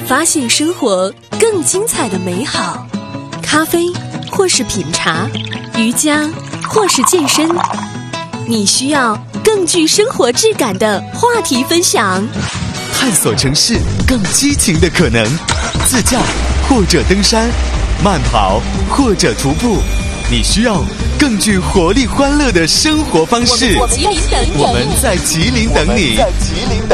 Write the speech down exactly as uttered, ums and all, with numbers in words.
发现生活更精彩的美好。咖啡或是品茶，瑜伽或是健身，你需要更具生活质感的话题分享。 探索城市更激情的可能，自驾或者登山，慢跑或者徒步，你需要更具活力欢乐的生活方式。 我们在吉林等你， 我们在吉林等你。